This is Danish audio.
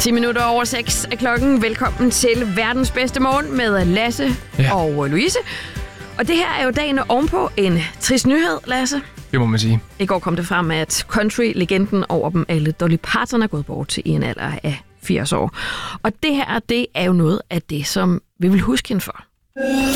6:10 er klokken. Velkommen til verdens bedste morgen med Lasse og Louise. Og det her er jo dagen ovenpå en trist nyhed, Lasse. Det må man sige. I går kom det frem, at country-legenden over dem alle, Dolly Parton, er gået bort i en alder af 80 år. Og det her, det er jo noget af det, som vi vil huske hende for.